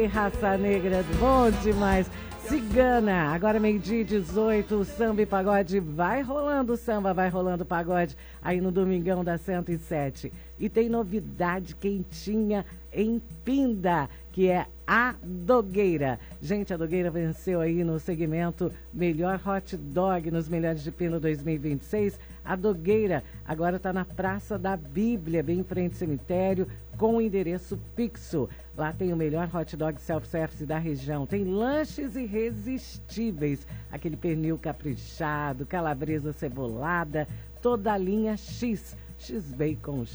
Ei, raça negra, bom demais. Cigana, agora 12:18, o samba e pagode vai rolando samba, vai rolando pagode aí no Domingão da 107. E tem novidade quentinha em Pinda, que é a Dogueira. Gente, a Dogueira venceu aí no segmento Melhor Hot Dog nos Melhores de Pinda 2026. A Dogueira agora está na Praça da Bíblia, bem em frente ao cemitério, com o endereço fixo. Lá tem o melhor hot dog self-service da região. Tem lanches irresistíveis, aquele pernil caprichado, calabresa cebolada, toda a linha X. X-bacon,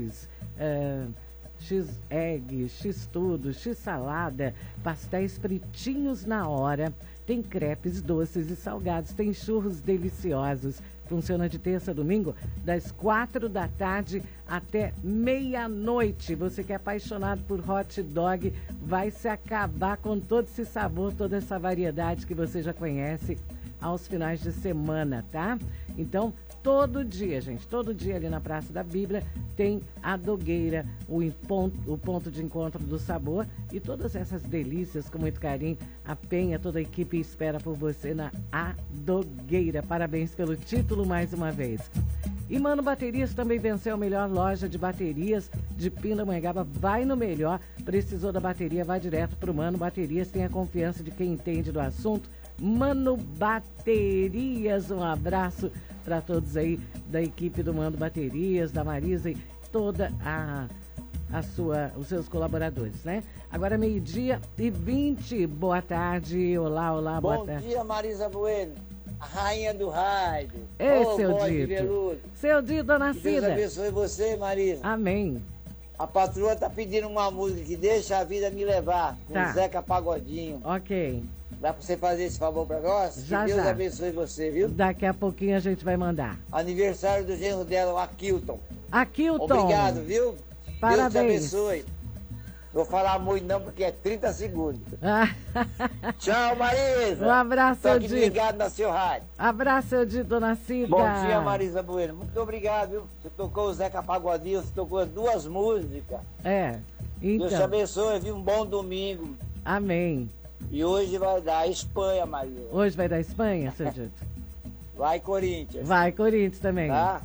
X-egg, X-tudo, X-salada, pastéis fritinhos na hora. Tem crepes doces e salgados, tem churros deliciosos. Funciona de terça a domingo, das 4 da tarde até meia-noite. Você que é apaixonado por hot dog, vai se acabar com todo esse sabor, toda essa variedade que você já conhece aos finais de semana, tá? Então, todo dia, gente, todo dia ali na Praça da Bíblia tem a Dogueira, o ponto de encontro do sabor e todas essas delícias com muito carinho. A Penha, toda a equipe espera por você na A Dogueira. Parabéns pelo título mais uma vez. E Mano Baterias também venceu a melhor loja de baterias de Pindamonhangaba. Vai no melhor, precisou da bateria, vai direto pro Mano Baterias, tem a confiança de quem entende do assunto. Mano Baterias, um abraço para todos aí da equipe do Mano Baterias, da Marisa e toda os seus colaboradores, né? Agora 12:20, boa tarde, olá, boa tarde. Bom dia, Marisa Bueno, a rainha do rádio. Seu Dito. Seu Dito, dona Cida. Deus abençoe você, Marisa. Amém. A patroa tá pedindo uma música que Deixa a Vida Me Levar, com Zeca Pagodinho. Ok. Dá pra você fazer esse favor pra nós? Já, que Deus abençoe você, viu? Daqui a pouquinho a gente vai mandar. Aniversário do genro dela, o Aquilton. Aquilton. Obrigado, viu? Parabéns. Deus te abençoe. Vou falar muito não, porque é 30 segundos. Tchau, Marisa. Um abraço, Tô aqui ligado na seu rádio. Abraço, de dona Cida. Bom dia, Marisa Bueno. Muito obrigado, viu? Você tocou o Zeca Pagodinho, você tocou as 2 músicas. Então. Deus te abençoe, viu? Um bom domingo. Amém. E hoje vai dar Espanha, Marisa. Hoje vai dar Espanha, seu Dito? Vai, Corinthians. Vai, Corinthians também. Tá?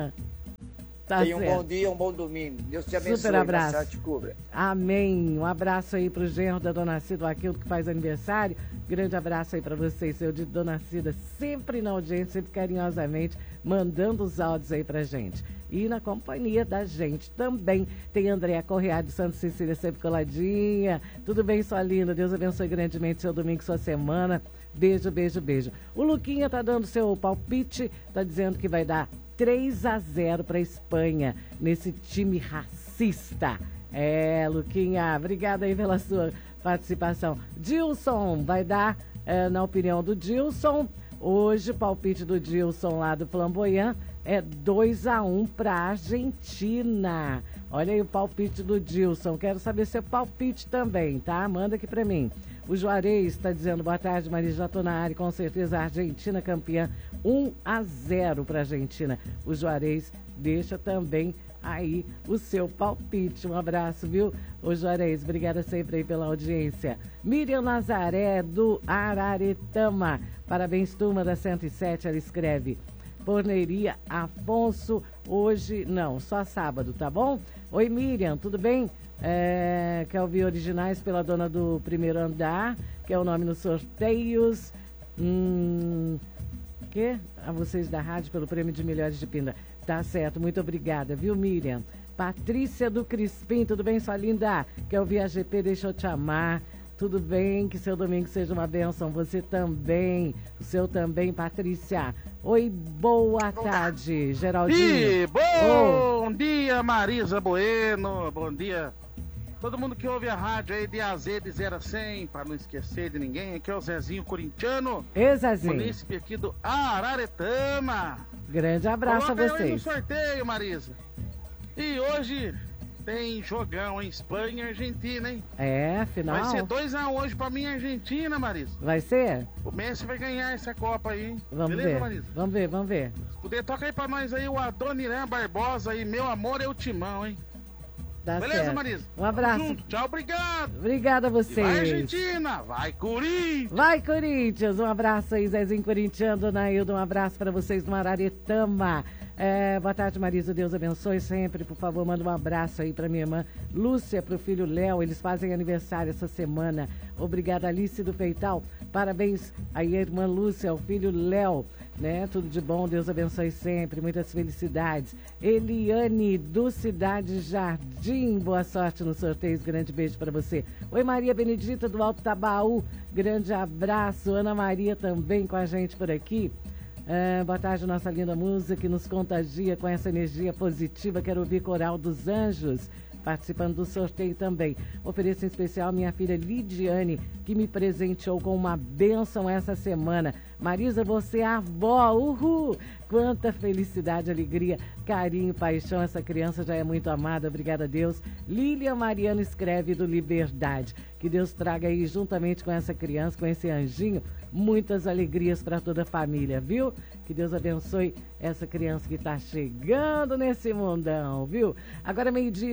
Tá Tenha um certo. bom dia, um bom domingo. Deus te abençoe. Super abraço. Te cubra. Amém. Um abraço aí pro genro da dona Cida, aquilo que faz aniversário. Grande abraço aí pra vocês, seu de dona Cida, sempre na audiência, sempre carinhosamente, mandando os áudios aí pra gente. E na companhia da gente também tem Andréa Correia de Santa Cecília, sempre coladinha. Tudo bem, sua linda? Deus abençoe grandemente seu domingo, sua semana. Beijo, beijo, beijo. O Luquinha tá dando seu palpite, tá dizendo que vai dar 3-0 para a Espanha, nesse time racista. Luquinha, obrigada aí pela sua participação. Dilson, vai dar, na opinião do Dilson, hoje o palpite do Dilson lá do Flamboyant é 2-1 para a Argentina. Olha aí o palpite do Dilson, quero saber seu palpite também, tá? Manda aqui para mim. O Juarez está dizendo, boa tarde, Maria, já estou na área, com certeza a Argentina campeã, 1-0 para a Argentina. O Juarez deixa também aí o seu palpite. Um abraço, viu? O Juarez, obrigada sempre aí pela audiência. Miriam Nazaré, do Araretama, parabéns, turma da 107, ela escreve. Forneria Afonso, hoje, não, só sábado, tá bom? Oi, Miriam, tudo bem? Quer ouvir originais pela dona do primeiro andar, que é o nome nos sorteios. A vocês da rádio pelo prêmio de Melhores de Pinda. Tá certo, muito obrigada, viu, Miriam? Patrícia do Crispim, tudo bem, sua linda? Quer ouvir a GP, deixa eu te amar. Tudo bem, que seu domingo seja uma bênção. Você também, o seu também, Patrícia. Oi, boa tarde, Geraldinho. Bom dia, Marisa Bueno. Bom dia. Todo mundo que ouve a rádio aí de AZ de 0 a 100, para não esquecer de ninguém, aqui é o Zezinho Corintiano. Zezinho. Munícipe aqui do Araretama. Grande abraço a vocês. Aí no sorteio, Marisa. E hoje tem jogão em Espanha e Argentina, hein? Final. Vai ser 2-1 hoje pra mim, Argentina, Marisa. Vai ser? O Messi vai ganhar essa Copa aí, hein? Vamos Beleza, ver. Marisa? Vamos ver. Poder toca aí pra nós aí o Adoniran Barbosa aí, meu amor é o timão, hein? Tá Beleza, certo. Marisa? Um abraço. Junto. Tchau, obrigado. Obrigada a vocês. Vai, Argentina. Vai, Corinthians. Vai, Corinthians. Um abraço aí, Zezinho Corintiano, Dona Hilda. Um abraço para vocês no Araretama. Boa tarde, Marisa. Deus abençoe sempre. Por favor, manda um abraço aí para minha irmã Lúcia, para o filho Léo. Eles fazem aniversário essa semana. Obrigada, Alice do Feital. Parabéns aí, a irmã Lúcia, ao filho Léo. Né? Tudo de bom, Deus abençoe sempre, muitas felicidades. Eliane do Cidade Jardim, boa sorte no sorteio, grande beijo para você. Oi, Maria Benedita do Alto Tabaú, grande abraço. Ana Maria também com a gente por aqui. Boa tarde, nossa linda música que nos contagia com essa energia positiva. Quero ouvir Coral dos Anjos participando do sorteio também. Ofereço em especial a minha filha Lidiane, que me presenteou com uma bênção essa semana. Marisa, você é a avó, uhul! Quanta felicidade, alegria, carinho, paixão. Essa criança já é muito amada, obrigada a Deus. Lília Mariana escreve do Liberdade. Que Deus traga aí, juntamente com essa criança, com esse anjinho, muitas alegrias para toda a família, viu? Que Deus abençoe essa criança que está chegando nesse mundão, viu? Agora,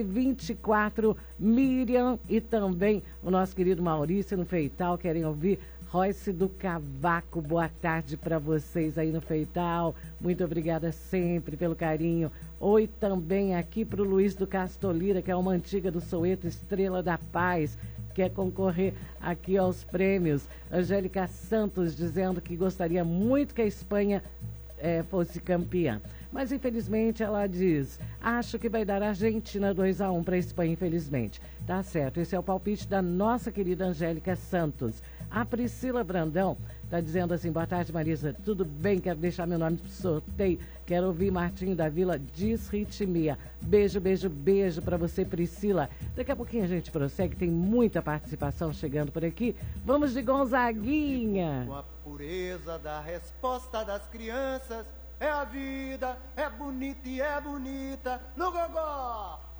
12h24, Miriam e também o nosso querido Maurício no Feital querem ouvir Royce do Cavaco. Boa tarde para vocês aí no Feital. Muito obrigada sempre pelo carinho. Oi também aqui para o Luiz do Castolira, que é uma antiga do Soweto, Estrela da Paz. Quer concorrer aqui aos prêmios. Angélica Santos dizendo que gostaria muito que a Espanha fosse campeã. Mas infelizmente ela diz, acho que vai dar a Argentina 2-1 para a Espanha, infelizmente. Tá certo, esse é o palpite da nossa querida Angélica Santos. A Priscila Brandão está dizendo assim, boa tarde, Marisa, tudo bem? Quero deixar meu nome pro sorteio. Quero ouvir Martinho da Vila, Disritmia. Beijo, beijo, beijo para você, Priscila. Daqui a pouquinho a gente prossegue, tem muita participação chegando por aqui. Vamos de Gonzaguinha. Com a pureza da resposta das crianças, é a vida, é bonita e é bonita no gogó.